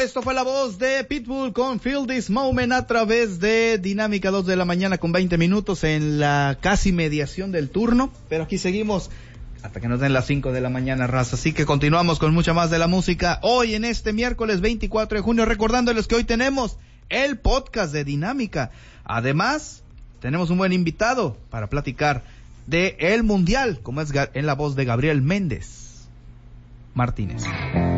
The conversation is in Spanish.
esto fue la voz de Pitbull con Feel This Moment a través de Dinámica 2 de la mañana con 20 minutos en la casi mediación del turno, pero aquí seguimos hasta que nos den las 5 de la mañana, raza. Así que continuamos con mucha más de la música hoy en este miércoles 24 de junio, recordándoles que hoy tenemos el podcast de Dinámica. Además, tenemos un buen invitado para platicar de el Mundial, como es en la voz de Gabriel Méndez Martínez.